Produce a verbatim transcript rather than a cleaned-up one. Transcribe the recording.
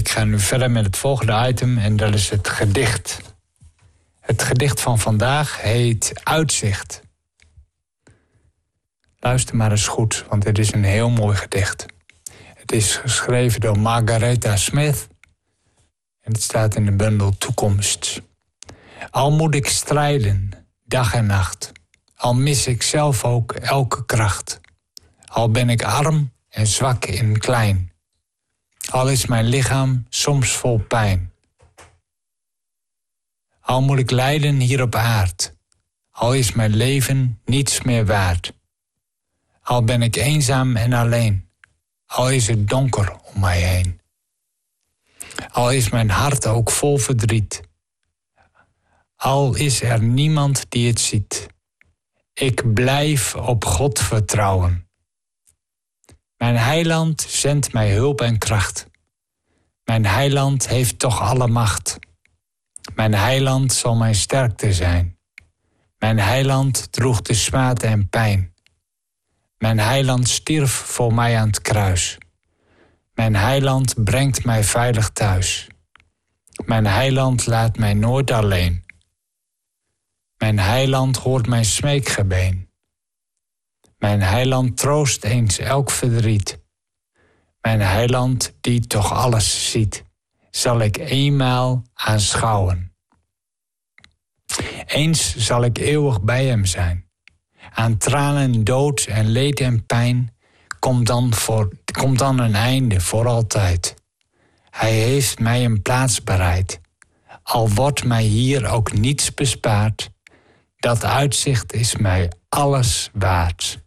Ik ga nu verder met het volgende item en dat is het gedicht. Het gedicht van vandaag heet Uitzicht. Luister maar eens goed, want het is een heel mooi gedicht. Het is geschreven door Margaretha Smith en het staat in de bundel Toekomst. Al moet ik strijden, dag en nacht. Al mis ik zelf ook elke kracht. Al ben ik arm en zwak en klein. Al is mijn lichaam soms vol pijn. Al moet ik lijden hier op aard. Al is mijn leven niets meer waard. Al ben ik eenzaam en alleen. Al is het donker om mij heen. Al is mijn hart ook vol verdriet. Al is er niemand die het ziet. Ik blijf op God vertrouwen. Mijn heiland zendt mij hulp en kracht. Mijn heiland heeft toch alle macht. Mijn heiland zal mijn sterkte zijn. Mijn heiland droeg de smaad en pijn. Mijn heiland stierf voor mij aan het kruis. Mijn heiland brengt mij veilig thuis. Mijn heiland laat mij nooit alleen. Mijn heiland hoort mijn smeekgebeen. Mijn heiland troost eens elk verdriet. Mijn heiland die toch alles ziet, zal ik eenmaal aanschouwen. Eens zal ik eeuwig bij hem zijn. Aan tranen, dood en leed en pijn komt dan, voor, komt dan een einde voor altijd. Hij heeft mij een plaats bereid. Al wordt mij hier ook niets bespaard, dat uitzicht is mij alles waard.